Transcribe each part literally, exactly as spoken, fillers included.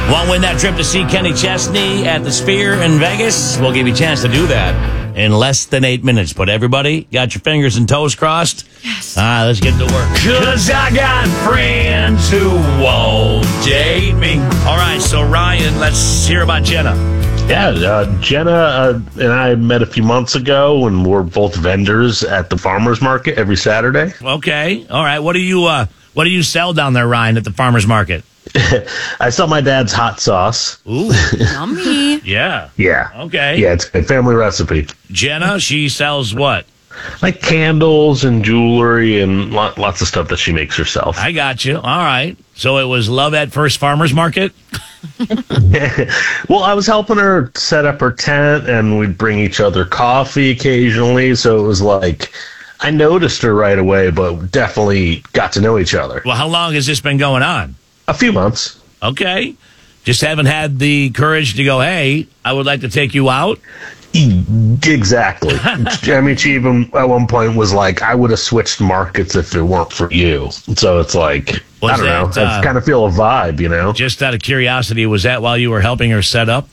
Want to win that trip to see Kenny Chesney at the Sphere in Vegas? We'll give you a chance to do that in less than eight minutes. But everybody, got your fingers and toes crossed? Yes. All right, let's get to work. Because I got friends who won't date me. All right, so Ryan, let's hear about Jenna. Yeah, uh, Jenna uh, and I met a few months ago, and we're both vendors at the farmers market every Saturday. Okay, all right. What do you uh, what do you sell down there, Ryan, at the farmers market? I sell my dad's hot sauce. Ooh, Yummy. yeah. Yeah. Okay. Yeah, it's a family recipe. Jenna, she sells what? Like candles and jewelry and lot, lots of stuff that she makes herself. I got you. All right. So it was love at first farmers market? Well, I was helping her set up her tent, and we'd bring each other coffee occasionally. So it was like, I noticed her right away, but definitely got to know each other. Well, how long has this been going on? A few months. Okay. Just haven't had the courage to go, hey, I would like to take you out? Exactly. I mean, she even at one point was like, I would have switched markets if it weren't for you. So it's like, Was I don't that, know. uh, I kind of feel a vibe, you know? Just out of curiosity, was that while you were helping her set up?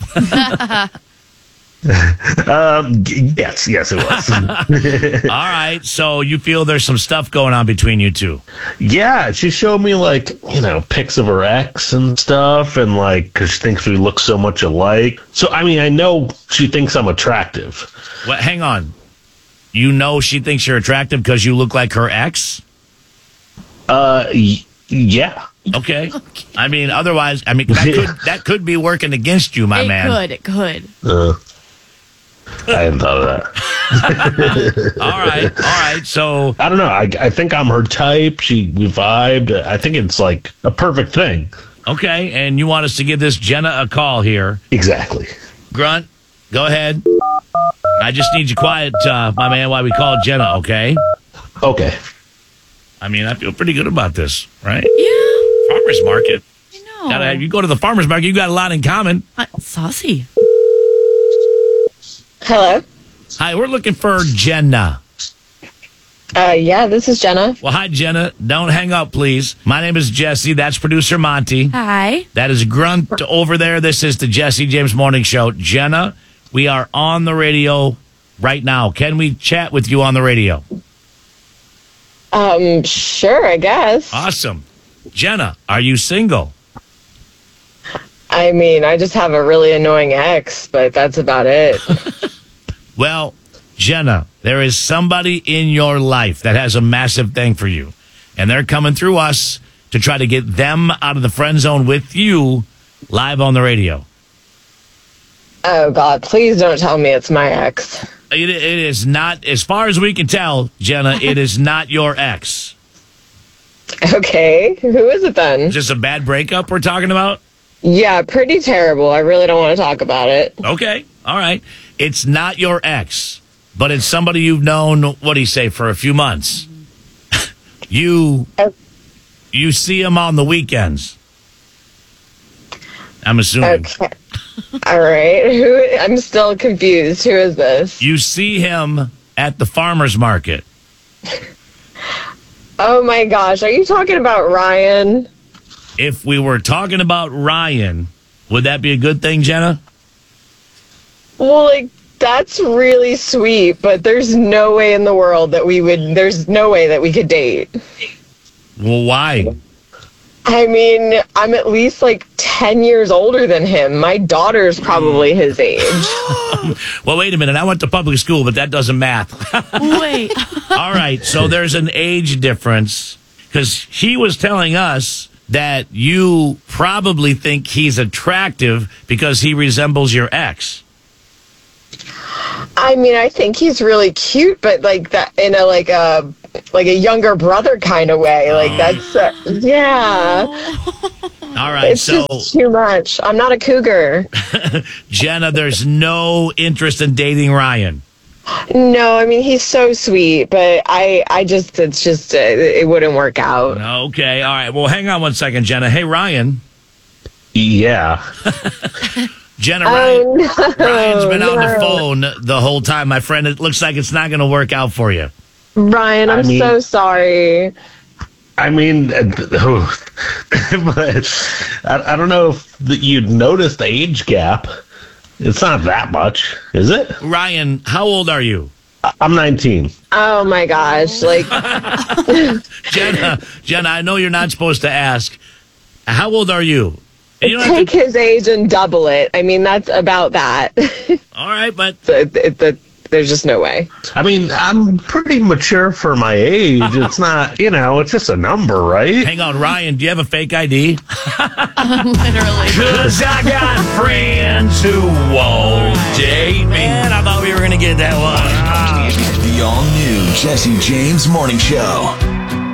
um, g- yes, yes, it was. All right. So you feel there's some stuff going on between you two? Yeah, she showed me, like, you know, pics of her ex and stuff, and, like, because she thinks we look so much alike. So, I mean, I know she thinks I'm attractive. Well, hang on. You know she thinks you're attractive because you look like her ex? Uh, y- yeah. Okay. I mean, otherwise, I mean, that could that could be working against you, my it man. could. It could. Uh, I hadn't thought of that. All right. All right. So I don't know. I, I think I'm her type. She we vibed. I think it's like a perfect thing. okay, and you want us to give this Jenna a call here. Exactly. Grunt, go ahead. I just need you quiet, uh, my man, while we call Jenna, okay? Okay. I mean, I feel pretty good about this, right? Yeah. Farmer's market. I know. Gotta, you go to the farmer's market, you got a lot in common. Uh, saucy. Hello. Hi, we're looking for Jenna. Uh, yeah, this is Jenna. Well, hi, Jenna. Don't hang up, please. My name is Jesse. That's producer Monty. Hi. That is Grunt over there. This is the Jesse James Morning Show. Jenna, we are on the radio right now. Can we chat with you on the radio? Um, sure, I guess. Awesome. Jenna, are you single? I mean, I just have a really annoying ex, but that's about it. Well, Jenna, there is somebody in your life that has a massive thing for you, and they're coming through us to try to get them out of the friend zone with you live on the radio. Oh, God, please don't tell me it's my ex. It, it is not, as far as we can tell, Jenna, it is not your ex. Okay, who is it then? Is this a bad breakup we're talking about? Yeah, pretty terrible. I really don't want to talk about it. Okay, all right. It's not your ex, but it's somebody you've known, what do you say, for a few months. you you see him on the weekends. I'm assuming. Okay. All right. Who? I'm still confused. Who is this? You see him at the farmer's market. Oh, my gosh. Are you talking about Ryan? If we were talking about Ryan, would that be a good thing, Jenna? Well, like, that's really sweet, but there's no way in the world that we would, there's no way that we could date. Well, why? I mean, I'm at least like ten years older than him. My daughter's probably his age. Well, wait a minute. I went to public school, but that doesn't math. Wait. All right. So there's an age difference because he was telling us that you probably think he's attractive because he resembles your ex. I mean, I think he's really cute, but like that in a like a like a younger brother kind of way. Like that's uh, yeah. All right. It's So, just too much. I'm not a cougar. Jenna, there's no interest in dating Ryan. No, I mean he's so sweet, but I I just it's just uh, it wouldn't work out. Okay. All right. Well, hang on one second, Jenna. Hey, Ryan. Yeah. Jenna, Ryan, Oh, no, Ryan's been on the no. phone the whole time, my friend. It looks like it's not going to work out for you. Ryan, I'm I mean- so sorry. I mean, but I, I don't know if you'd notice the age gap. It's not that much, is it? Ryan, how old are you? I'm nineteen. Oh my gosh! Like, Jenna, Jenna, I know you're not supposed to ask. How old are you? And you don't have take to- his age and double it. I mean, that's about that. all right, but the, the, the, there's just no way. I mean, I'm pretty mature for my age. It's not, you know, it's just a number, right? hang on, Ryan, do you have a fake I D? Literally. Cause I got friends who won't date me. Man, I thought we were gonna get that one. The all-new Jesse James Morning Show.